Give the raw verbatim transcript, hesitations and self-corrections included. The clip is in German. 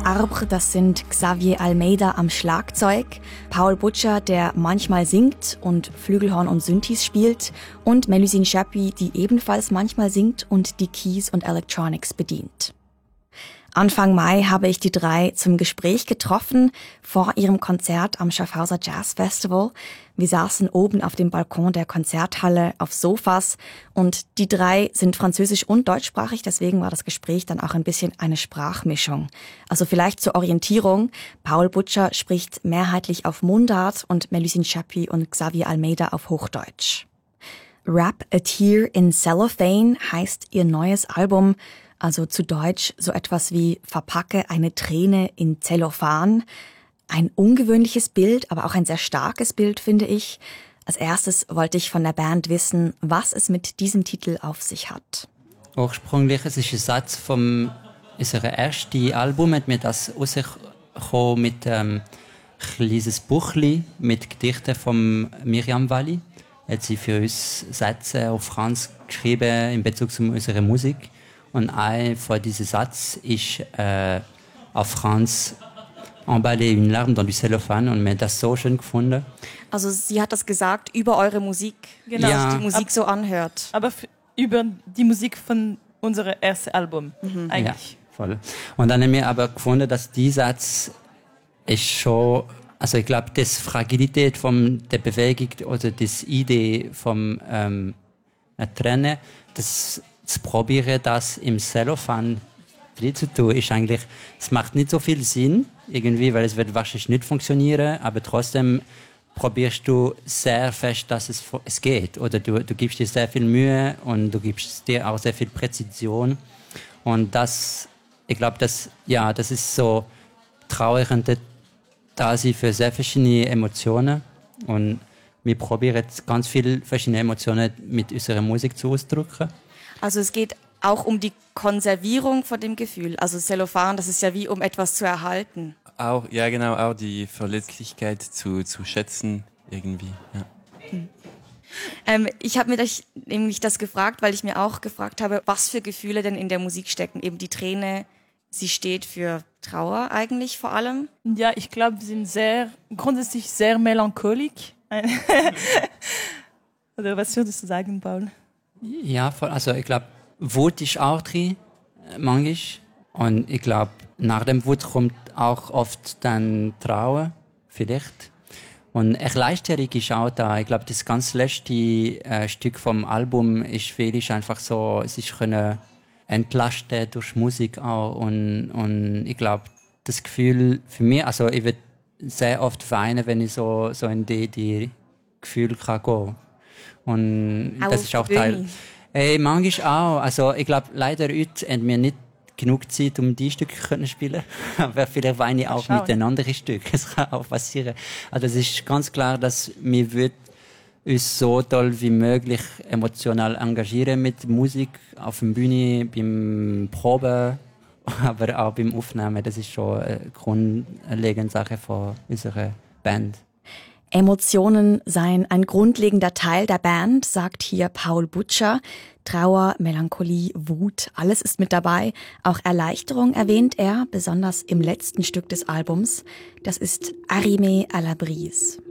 Arbre, das sind Xavier Almeida am Schlagzeug, Paul Butcher, der manchmal singt und Flügelhorn und Synthes spielt, und Melusine Chapuis, die ebenfalls manchmal singt und die Keys und Electronics bedient. Anfang Mai habe ich die drei zum Gespräch getroffen vor ihrem Konzert am Schaffhauser Jazz Festival. Wir saßen oben auf dem Balkon der Konzerthalle auf Sofas und die drei sind französisch- und deutschsprachig, deswegen war das Gespräch dann auch ein bisschen eine Sprachmischung. Also vielleicht zur Orientierung, Paul Butcher spricht mehrheitlich auf Mundart und Melusine Chapuis und Xavier Almeida auf Hochdeutsch. Wrap a Tear in Cellophane heißt ihr neues Album, also zu Deutsch so etwas wie Verpacke eine Träne in Zellophan. Ein ungewöhnliches Bild, aber auch ein sehr starkes Bild, finde ich. Als erstes wollte ich von der Band wissen, was es mit diesem Titel auf sich hat. Ursprünglich es ist ein Satz vom unserem ersten Album, hat mir das rausgekommen mit ähm, ein kleines Buchli mit Gedichten von Miriam Valli. Hat sie für uns Sätze auf Franz geschrieben in Bezug zu unserer Musik. Und ein von diesen Sätzen ist äh, auf Franz «Emballer une larme dans du cellophane» und mir das so schön gefunden. Also sie hat das gesagt über eure Musik, genau, ja, dass die Musik Ab, so anhört. Aber f- über die Musik von unserem ersten Album mhm. eigentlich. Ja, voll. Und dann haben wir aber gefunden, dass dieser Satz ist schon, also ich glaube, die Fragilität von der Bewegung oder die Idee vom ähm, Trennen, das zu probieren, das im Cellophane zu tun, ist eigentlich, es macht nicht so viel Sinn, irgendwie, weil es wird wahrscheinlich nicht funktionieren, aber trotzdem probierst du sehr fest, dass es, es geht. Oder du, du gibst dir sehr viel Mühe und du gibst dir auch sehr viel Präzision. Und das, ich glaube, das, ja, das ist so traurig und da sie für sehr verschiedene Emotionen und wir probieren jetzt ganz viele verschiedene Emotionen mit unserer Musik zu ausdrücken. Also es geht auch um die Konservierung von dem Gefühl. Also Cellophane, das ist ja wie um etwas zu erhalten. Auch, ja genau, auch die Verletzlichkeit zu, zu schätzen irgendwie. Ja. Hm. Ähm, ich habe mir das, nämlich das gefragt, weil ich mir auch gefragt habe, was für Gefühle denn in der Musik stecken. Eben die Träne, sie steht für Trauer eigentlich vor allem. Ja, ich glaube, wir sind sehr, grundsätzlich sehr melancholisch. Oder was würdest du sagen, Paul? Ja, voll. Also ich glaube, Wut ist auch drin, manchmal. Und ich glaube, nach dem Wut kommt auch oft dann Trauer, vielleicht. Und Erleichterung ist auch da. Ich glaube, das ganz letzte äh, Stück vom Album ist viel ist einfach so, es ist können entlasten durch Musik auch. Und, und ich glaube, das Gefühl für mich, also ich würde sehr oft weinen, wenn ich so, so in die, die Gefühle kann gehen. Und auch das ist auch Teil. Ey, manchmal auch. Also, ich glaube, leider heute haben wir nicht genug Zeit, um die Stücke zu spielen. Aber vielleicht weine ich auch mit den anderen Stücken. Das kann auch passieren. Also, es ist ganz klar, dass wir uns so toll wie möglich emotional engagieren mit Musik auf der Bühne, beim Proben, aber auch beim Aufnehmen. Das ist schon eine grundlegende Sache von unserer Band. Emotionen seien ein grundlegender Teil der Band, sagt hier Paul Butcher. Trauer, Melancholie, Wut, alles ist mit dabei. Auch Erleichterung erwähnt er, besonders im letzten Stück des Albums. Das ist Arrimé à la brise.